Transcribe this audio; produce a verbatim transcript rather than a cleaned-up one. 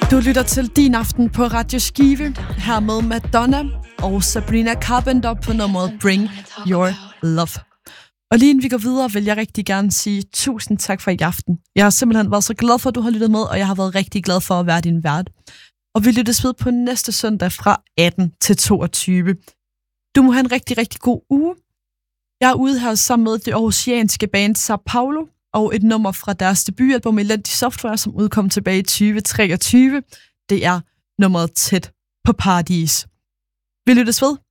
Du lytter til Din Aften på Radio Skive, her med Madonna og Sabrina Carpenter på nummeret Bring Your Love. Og lige inden vi går videre, vil jeg rigtig gerne sige tusind tak for i aften. Jeg har simpelthen været så glad for, at du har lyttet med, og jeg har været rigtig glad for at være din vært. Og vi lyttes ved på næste søndag fra atten til toogtyve. Du må have en rigtig, rigtig god uge. Jeg er ude her sammen med det aarhusianske band Sao Paulo, og et nummer fra deres debutalbum Elendig Software, som udkom tilbage i tyve treogtyve. Det er nummeret Tæt på Paradis. Vi lyttes ved.